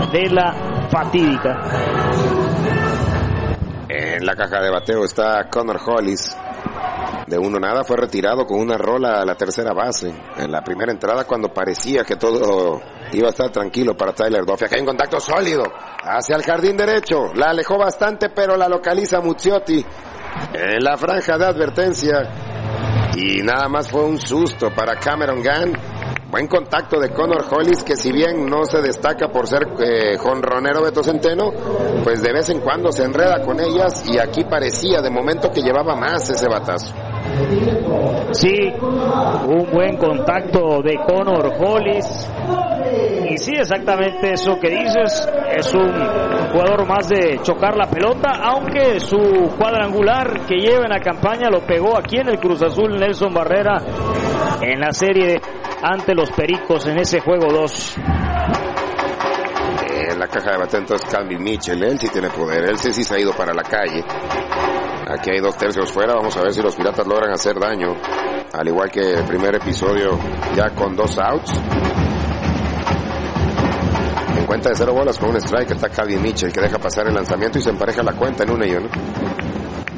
de la fatídica. En la caja de bateo está Connor Hollis. De 1-0 fue retirado con una rola a la tercera base. En la primera entrada, cuando parecía que todo iba a estar tranquilo para Tyler Duffy. Acá hay un contacto sólido hacia el jardín derecho. La alejó bastante, pero la localiza Mucciotti en la franja de advertencia. Y nada más fue un susto para Cameron Gann. Buen contacto de Connor Hollis, que si bien no se destaca por ser jonronero Beto Centeno, pues de vez en cuando se enreda con ellas, y aquí parecía de momento que llevaba más ese batazo. Sí, un buen contacto de Connor Hollis. Y sí, exactamente eso que dices. Es un jugador más de chocar la pelota, aunque su cuadrangular que lleva en la campaña lo pegó aquí en el Cruz Azul Nelson Barrera en la serie ante los Pericos en ese juego 2. En la caja de bateo entonces Calvin Mitchell, él sí tiene poder, él sí se ha ido para la calle. Aquí hay 2 tercios fuera, vamos a ver si los Piratas logran hacer daño, al igual que el primer episodio, ya con 2 outs. En cuenta de 0 bolas con un strike está Calvin Mitchell, que deja pasar el lanzamiento y se empareja la cuenta en 1-1.